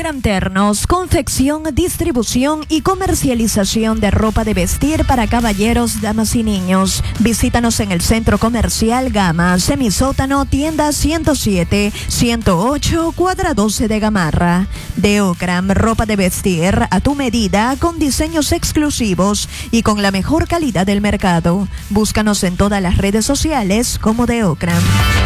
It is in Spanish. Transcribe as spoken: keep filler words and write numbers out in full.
Ocram Ternos, confección, distribución y comercialización de ropa de vestir para caballeros, damas y niños. Visítanos en el Centro Comercial Gama, Semisótano, tienda ciento siete, ciento ocho, cuadra doce de Gamarra. De Ocram, ropa de vestir a tu medida, con diseños exclusivos y con la mejor calidad del mercado. Búscanos en todas las redes sociales como de Ocram.